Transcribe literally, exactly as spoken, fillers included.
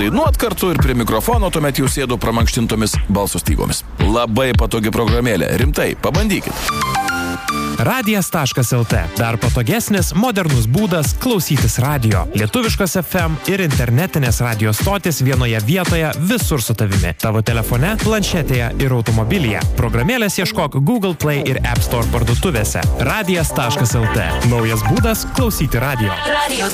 Dainuot kartu ir prie mikrofono tuomet jau sėdu pramankštintomis balso stygomis. Labai patogi programėlė, rimtai, pabandykit. Radijas taškas el te. Dar patogesnis, modernus būdas klausytis radio. Lietuviškos ef em ir internetinės radio stotis vienoje vietoje visur su tavimi. Tavo telefone, planšetėje ir automobilyje. Programėlės ieškok Google Play ir App Store parduotuvėse. Radijas taškas el te. Naujas būdas klausyti radio.